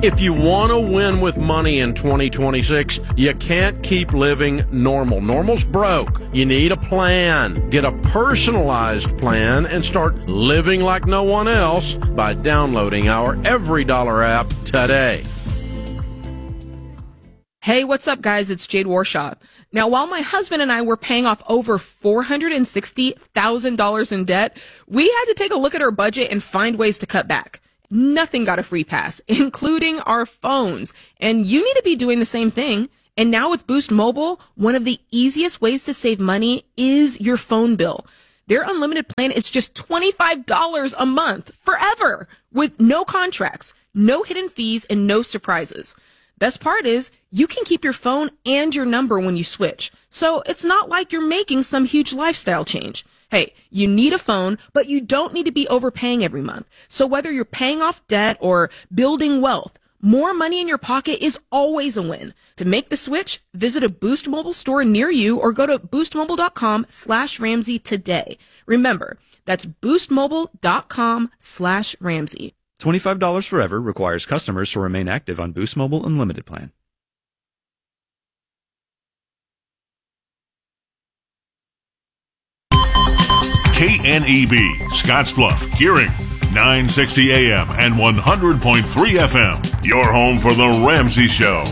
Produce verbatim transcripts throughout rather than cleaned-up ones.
If you want to win with money in twenty twenty-six, you can't keep living normal. Normal's broke. You need a plan. Get a personalized plan and start living like no one else by downloading our Every Dollar app today. Hey, what's up, guys? It's Jade Warshaw. Now, while my husband and I were paying off over four hundred sixty thousand dollars in debt, we had to take a look at our budget and find ways to cut back. Nothing got a free pass, including our phones. And you need to be doing the same thing. And now with Boost Mobile, one of the easiest ways to save money is your phone bill. Their unlimited plan is just twenty-five dollars a month forever with no contracts, no hidden fees, and no surprises. Best part is you can keep your phone and your number when you switch. So it's not like you're making some huge lifestyle change. Hey, you need a phone, but you don't need to be overpaying every month. So whether you're paying off debt or building wealth, more money in your pocket is always a win. To make the switch, visit a Boost Mobile store near you or go to boostmobile.com slash Ramsey today. Remember, that's boostmobile.com slash Ramsey. twenty-five dollars forever requires customers to remain active on Boost Mobile Unlimited plan. K N E B, Scottsbluff, Gearing, nine sixty A M and one hundred point three F M. Your home for The Ramsey Show.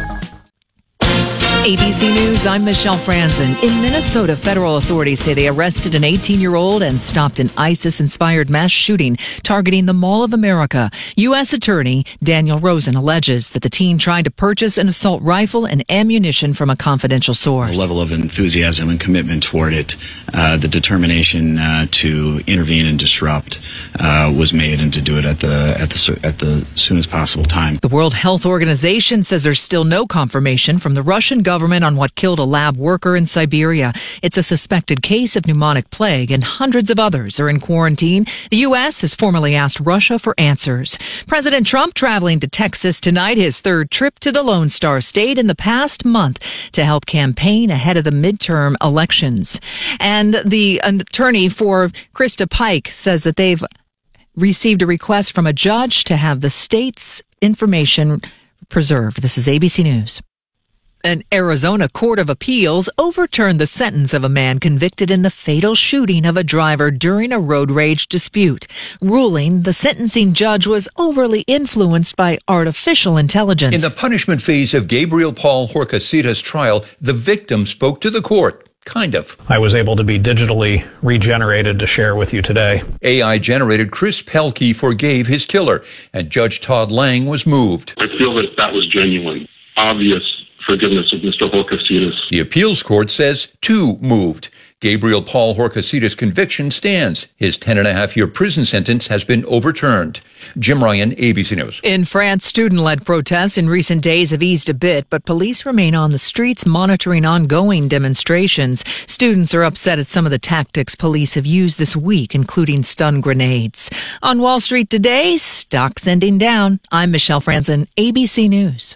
A B C News, I'm Michelle Franzen. In Minnesota, federal authorities say they arrested an eighteen-year-old and stopped an ISIS-inspired mass shooting targeting the Mall of America. U S Attorney Daniel Rosen alleges that the teen tried to purchase an assault rifle and ammunition from a confidential source. The level of enthusiasm and commitment toward it, uh, the determination uh, to intervene and disrupt uh, was made, and to do it at the at the at the soonest possible time. The World Health Organization says there's still no confirmation from the Russian government government on what killed a lab worker in Siberia. It's a suspected case of pneumonic plague, and hundreds of others are in quarantine. The U S has formally asked Russia for answers. President Trump traveling to Texas tonight, his third trip to the Lone Star State in the past month to help campaign ahead of the midterm elections. And the attorney for Krista Pike says that they've received a request from a judge to have the state's information preserved. This is A B C News. An Arizona court of appeals overturned the sentence of a man convicted in the fatal shooting of a driver during a road rage dispute, ruling the sentencing judge was overly influenced by artificial intelligence. In the punishment phase of Gabriel Paul Horcasitas' trial, the victim spoke to the court. Kind of. I was able to be digitally regenerated to share with you today. A I-generated Chris Pelkey forgave his killer, and Judge Todd Lang was moved. I feel that that was genuine, obvious forgiveness of Mister Horcasitas. The appeals court says two moved. Gabriel Paul Horcasitas' conviction stands. His ten and a half year prison sentence has been overturned. Jim Ryan, A B C News. In France, student-led protests in recent days have eased a bit, but police remain on the streets monitoring ongoing demonstrations. Students are upset at some of the tactics police have used this week, including stun grenades. On Wall Street today, stocks ending down. I'm Michelle Franzen, A B C News.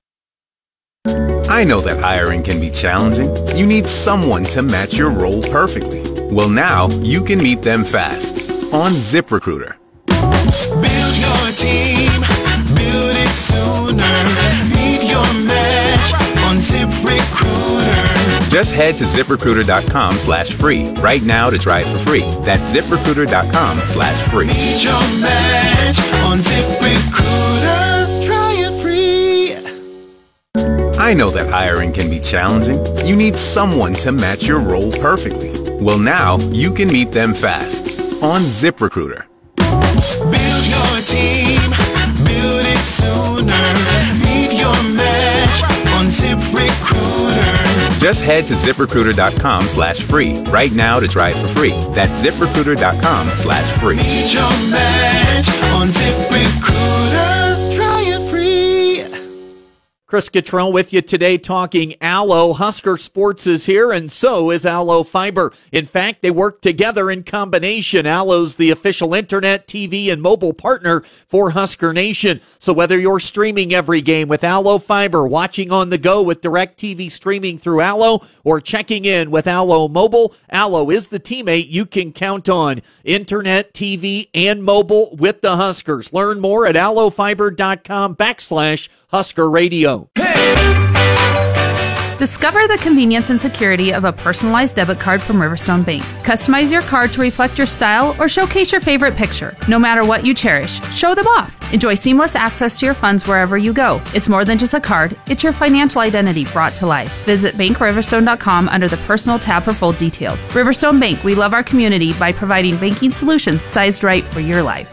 I know that hiring can be challenging. You need someone to match your role perfectly. Well, now you can meet them fast on ZipRecruiter. Build your team, build it sooner. Meet your match on ZipRecruiter. Just head to ZipRecruiter.com slash free right now to try it for free. That's ZipRecruiter.com slash free. Meet your match on ZipRecruiter. Try it free. I know that hiring can be challenging. You need someone to match your role perfectly. Well, now you can meet them fast on ZipRecruiter. Build your team, build it sooner. Meet your match on ZipRecruiter. Just head to ZipRecruiter.com slash free right now to try it for free. That's ZipRecruiter.com slash free. Meet your match on ZipRecruiter. Try it free. Chris Cottrell with you today talking Allo. Husker Sports is here, and so is Allo Fiber. In fact, they work together in combination. Allo's the official internet, T V, and mobile partner for Husker Nation. So whether you're streaming every game with Allo Fiber, watching on the go with DirecTV streaming through Allo, or checking in with Allo Mobile, Allo is the teammate you can count on. Internet, T V, and mobile with the Huskers. Learn more at allofiber.com backslash Husker Radio. Discover the convenience and security of a personalized debit card from Riverstone Bank. Customize your card to reflect your style or showcase your favorite picture. No matter what you cherish, show them off. Enjoy seamless access to your funds wherever you go. It's more than just a card, it's your financial identity brought to life. Visit bank riverstone dot com under the Personal tab for full details. Riverstone Bank, we love our community by providing banking solutions sized right for your life.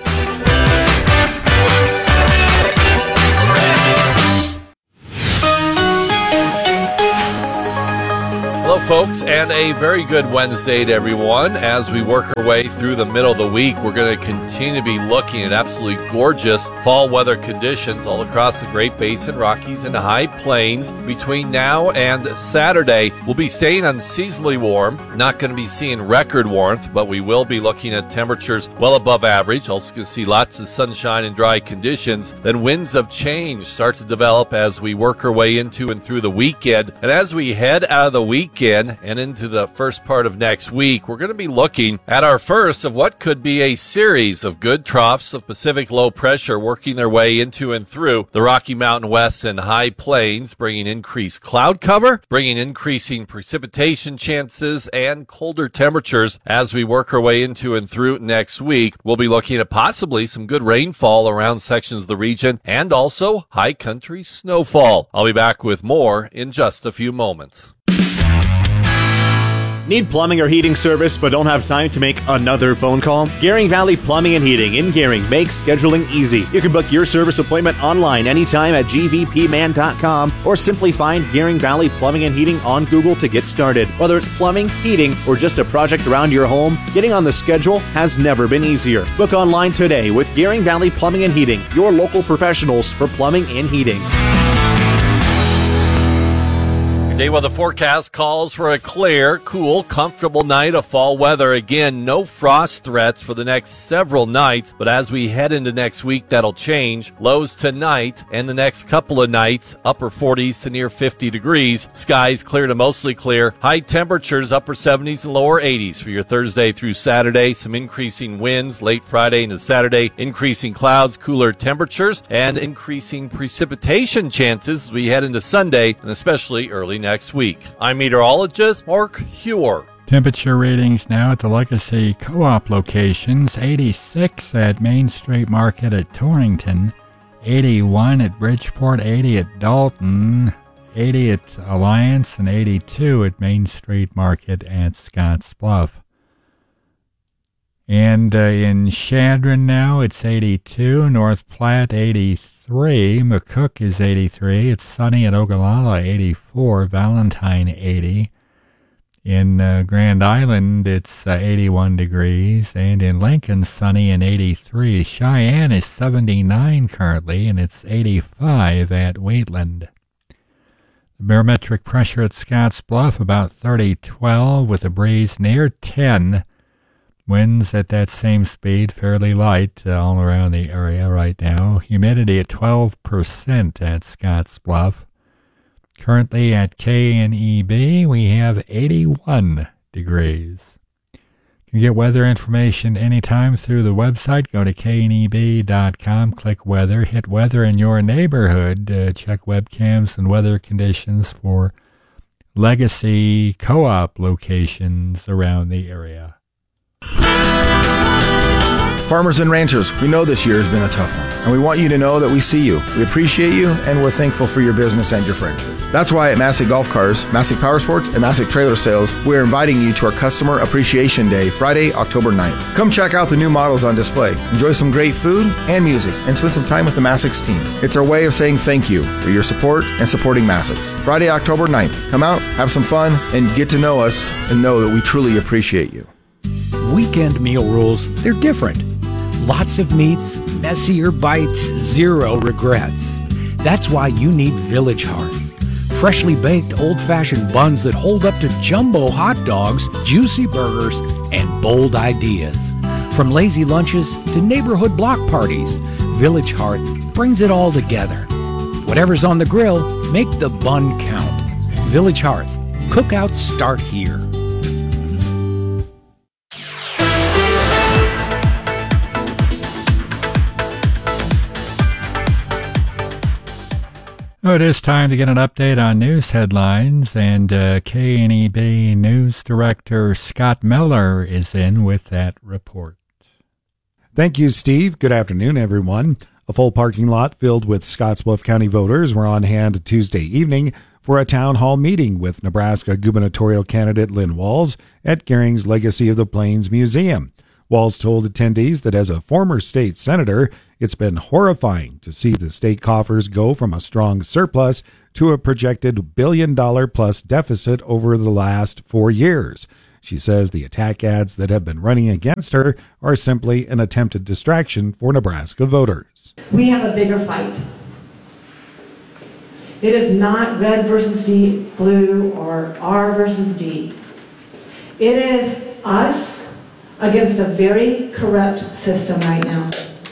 Hello, folks, and a very good Wednesday to everyone. As we work our way through the middle of the week, we're going to continue to be looking at absolutely gorgeous fall weather conditions all across the Great Basin, Rockies, and the High Plains. Between now and Saturday, we'll be staying unseasonably warm. Not going to be seeing record warmth, but we will be looking at temperatures well above average. Also going to see lots of sunshine and dry conditions. Then winds of change start to develop as we work our way into and through the weekend. And as we head out of the weekend, Weekend and into the first part of next week, we're going to be looking at our first of what could be a series of good troughs of Pacific low pressure working their way into and through the Rocky Mountain West and High Plains, bringing increased cloud cover, bringing increasing precipitation chances and colder temperatures as we work our way into and through next week. We'll be looking at possibly some good rainfall around sections of the region and also high country snowfall. I'll be back with more in just a few moments. Need plumbing or heating service but don't have time to make another phone call? Gearing Valley Plumbing and Heating in Gearing makes scheduling easy. You can book your service appointment online anytime at g v p man dot com or simply find Gearing Valley Plumbing and Heating on Google to get started. Whether it's plumbing, heating, or just a project around your home, getting on the schedule has never been easier. Book online today with Gearing Valley Plumbing and Heating, your local professionals for plumbing and heating. Day weather forecast calls for a clear, cool, comfortable night of fall weather. Again, no frost threats for the next several nights, but as we head into next week, that'll change. Lows tonight and the next couple of nights, upper forties to near fifty degrees. Skies clear to mostly clear. High temperatures, upper seventies and lower eighties for your Thursday through Saturday. Some increasing winds late Friday into Saturday. Increasing clouds, cooler temperatures, and increasing precipitation chances as we head into Sunday and especially early next week. I'm meteorologist Mark Hewer. Temperature readings now at the Legacy Co-op locations. eighty-six at Main Street Market at Torrington, eighty-one at Bridgeport, eighty at Dalton, eighty at Alliance, and eighty-two at Main Street Market at Scotts Bluff. And uh, in Chadron now it's eighty-two, North Platte eighty-three. McCook is eighty-three. It's sunny at Ogallala, eighty-four. Valentine, eighty. In uh, Grand Island, it's uh, eighty-one degrees. And in Lincoln, sunny and eighty-three. Cheyenne is seventy-nine currently, and it's eighty-five at Wheatland. The barometric pressure at Scotts Bluff, about thirty twelve, with a breeze near ten. Winds at that same speed, fairly light uh, all around the area right now. Humidity at twelve percent at Scotts Bluff. Currently at K N E B, we have eighty-one degrees. You can get weather information anytime through the website. Go to K N E B dot com, click weather, hit weather in your neighborhood. Uh, check webcams and weather conditions for Legacy Co-op locations around the area. Farmers and ranchers, we know this year has been a tough one, and we want you to know that we see you, we appreciate you, and we're thankful for your business and your friendship. That's why at Massey Golf Cars, Massey Power Sports, and Massey Trailer Sales, we're inviting you to our Customer Appreciation Day, Friday, October ninth. Come check out the new models on display, enjoy some great food and music, and spend some time with the Massey's team. It's our way of saying thank you for your support and supporting Massey's. Friday, October ninth. Come out, have some fun, and get to know us and know that we truly appreciate you. Weekend meal rules, they're different. Lots of meats, messier bites, zero regrets. That's why you need Village Hearth. Freshly baked old-fashioned buns that hold up to jumbo hot dogs, juicy burgers, and bold ideas. From lazy lunches to neighborhood block parties, Village Hearth brings it all together. Whatever's on the grill, make the bun count. Village Hearth. Cookouts start here. Well, it is time to get an update on news headlines, and uh, K N E B News Director Scott Miller is in with that report. Thank you, Steve. Good afternoon, everyone. A full parking lot filled with Scottsbluff County voters were on hand Tuesday evening for a town hall meeting with Nebraska gubernatorial candidate Lynn Walz at Gering's Legacy of the Plains Museum. Walz told attendees that as a former state senator, it's been horrifying to see the state coffers go from a strong surplus to a projected billion-dollar-plus deficit over the last four years. She says the attack ads that have been running against her are simply an attempted distraction for Nebraska voters. We have a bigger fight. It is not red versus D, blue, or R versus D. It is us against a very corrupt system right now.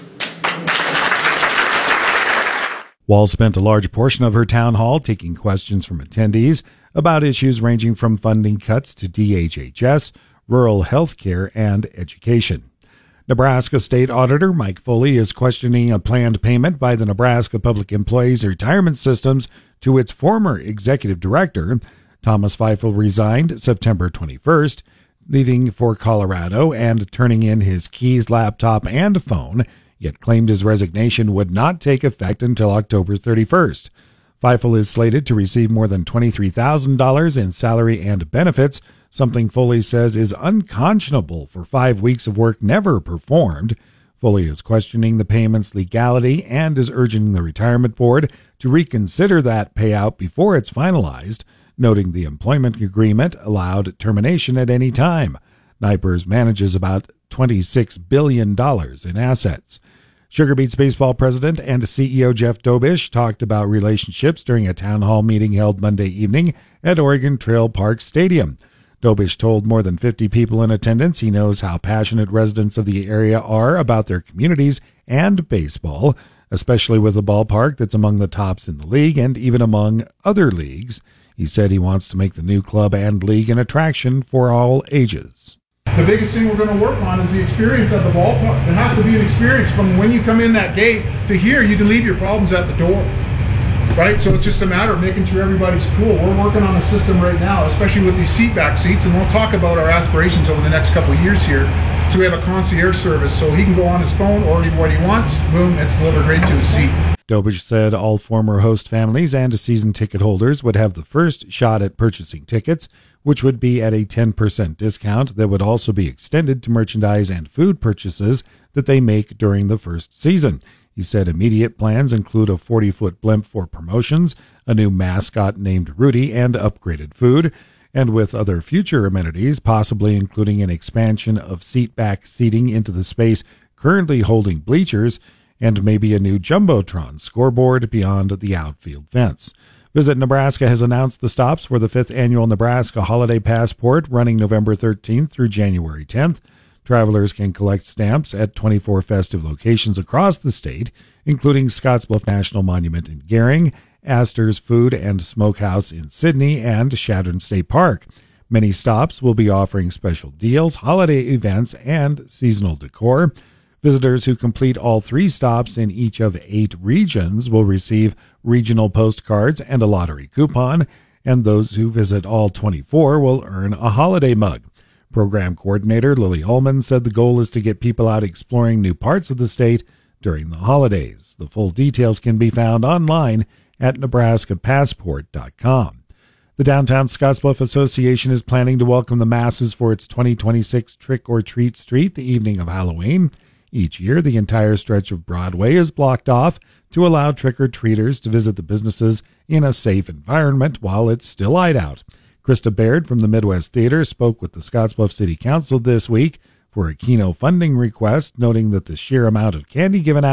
Walz spent a large portion of her town hall taking questions from attendees about issues ranging from funding cuts to D H H S, rural health care, and education. Nebraska State Auditor Mike Foley is questioning a planned payment by the Nebraska Public Employees Retirement Systems to its former executive director. Thomas Feifel resigned September twenty-first, leaving for Colorado and turning in his keys, laptop, and phone, yet claimed his resignation would not take effect until October thirty-first. Feifel is slated to receive more than twenty-three thousand dollars in salary and benefits, something Foley says is unconscionable for five weeks of work never performed. Foley is questioning the payment's legality and is urging the retirement board to reconsider that payout before it's finalized, noting the employment agreement allowed termination at any time. NYPERS manages about twenty-six billion dollars in assets. Sugar Beets baseball president and C E O Jeff Dobish talked about relationships during a town hall meeting held Monday evening at Oregon Trail Park Stadium. Dobish told more than fifty people in attendance he knows how passionate residents of the area are about their communities and baseball, especially with a ballpark that's among the tops in the league and even among other leagues. He said he wants to make the new club and league an attraction for all ages. The biggest thing we're going to work on is the experience at the ballpark. It has to be an experience from when you come in that gate to here. You can leave your problems at the door, right? So it's just a matter of making sure everybody's cool. We're working on a system right now, especially with these seat back seats, and we'll talk about our aspirations over the next couple of years here. So we have a concierge service, so he can go on his phone, order what he wants, boom, it's delivered right to his seat. Dobish said all former host families and season ticket holders would have the first shot at purchasing tickets, which would be at a ten percent discount that would also be extended to merchandise and food purchases that they make during the first season. He said immediate plans include a forty-foot blimp for promotions, a new mascot named Rudy, and upgraded food, and with other future amenities, possibly including an expansion of seat-back seating into the space currently holding bleachers, and maybe a new Jumbotron scoreboard beyond the outfield fence. Visit Nebraska has announced the stops for the fifth annual Nebraska Holiday Passport running November thirteenth through January tenth. Travelers can collect stamps at twenty-four festive locations across the state, including Scottsbluff National Monument in Gering, Astor's Food and Smokehouse in Sydney, and Chadron State Park. Many stops will be offering special deals, holiday events, and seasonal decor. Visitors who complete all three stops in each of eight regions will receive regional postcards and a lottery coupon, and those who visit all twenty-four will earn a holiday mug. Program coordinator Lily Ullman said the goal is to get people out exploring new parts of the state during the holidays. The full details can be found online at nebraska passport dot com. The Downtown Scottsbluff Association is planning to welcome the masses for its twenty twenty-six Trick or Treat Street the evening of Halloween. Each year, the entire stretch of Broadway is blocked off to allow trick-or-treaters to visit the businesses in a safe environment while it's still light out. Krista Baird from the Midwest Theater spoke with the Scottsbluff City Council this week for a Keno funding request, noting that the sheer amount of candy given out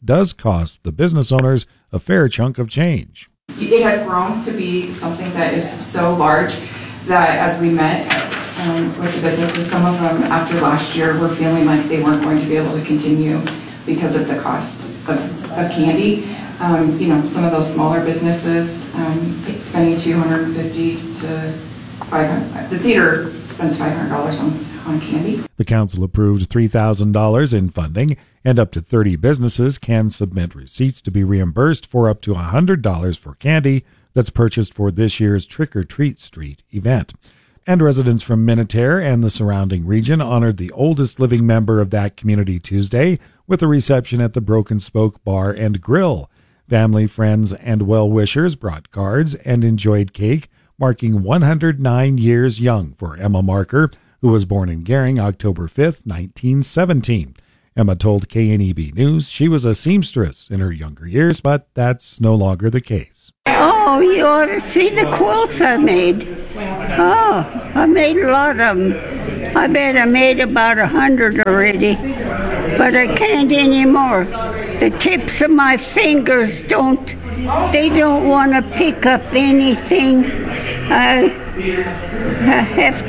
does cost the business owners a fair chunk of change. It has grown to be something that is so large that as we met um, with the businesses, some of them after last year were feeling like they weren't going to be able to continue because of the cost of, of candy. Um, you know, some of those smaller businesses um, spending two hundred fifty to five hundred. The theater spends five hundred dollars on, on candy. The council approved three thousand dollars in funding, and up to thirty businesses can submit receipts to be reimbursed for up to one hundred dollars for candy that's purchased for this year's Trick or Treat Street event. And residents from Minutair and the surrounding region honored the oldest living member of that community Tuesday with a reception at the Broken Spoke Bar and Grill. Family, friends, and well-wishers brought cards and enjoyed cake, marking one hundred nine years young for Emma Marker, who was born in Gering October fifth, nineteen seventeen. Emma told K N E B News she was a seamstress in her younger years, but that's no longer the case. Oh, you ought to see the quilts I made. Oh, I made a lot of them. I bet I made about a hundred already, but I can't anymore. The tips of my fingers don't, they don't want to pick up anything. I, I have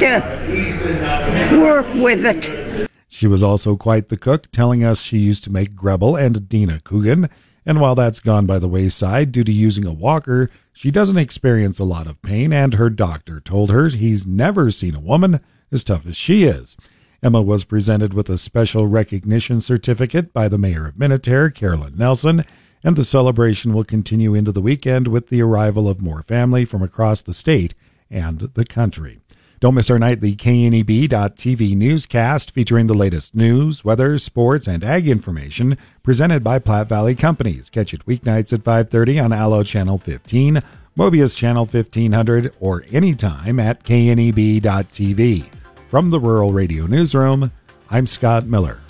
to work with it. She was also quite the cook, telling us she used to make Grebel and Dina Coogan. And while that's gone by the wayside due to using a walker, she doesn't experience a lot of pain, and her doctor told her he's never seen a woman as tough as she is. Emma was presented with a special recognition certificate by the mayor of Minutair, Carolyn Nelson, and the celebration will continue into the weekend with the arrival of more family from across the state and the country. Don't miss our nightly K N E B dot T V newscast featuring the latest news, weather, sports, and ag information presented by Platte Valley Companies. Catch it weeknights at five thirty on Allo Channel fifteen, Mobius Channel fifteen hundred, or anytime at K N E B dot T V. From the Rural Radio Newsroom, I'm Scott Miller.